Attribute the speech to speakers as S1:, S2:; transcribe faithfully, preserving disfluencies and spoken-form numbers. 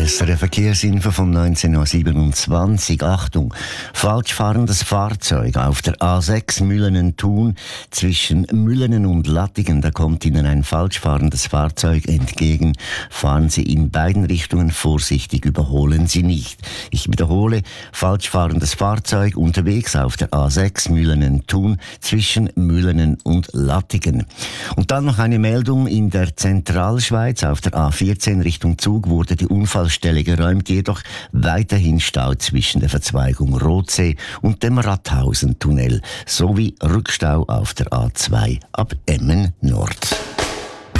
S1: S R F Verkehrsinfo von neunzehn Uhr siebenundzwanzig. Achtung, falsch fahrendes Fahrzeug auf der A sechs Müllenen-Thun zwischen Müllenen und Lattingen. Da kommt Ihnen ein falsch fahrendes Fahrzeug entgegen. Fahren Sie in beiden Richtungen vorsichtig, überholen Sie nicht. Ich wiederhole, falsch fahrendes Fahrzeug unterwegs auf der A sechs Müllenen-Thun zwischen Müllenen und Lattingen. Und dann noch eine Meldung in der Zentralschweiz. Auf der A vierzehn Richtung Zug wurde die Unfallstelle geräumt, jedoch weiterhin Stau zwischen der Verzweigung Rotsee und dem Ratthausen-Tunnel sowie Rückstau auf der A zwei ab Emmen Nord.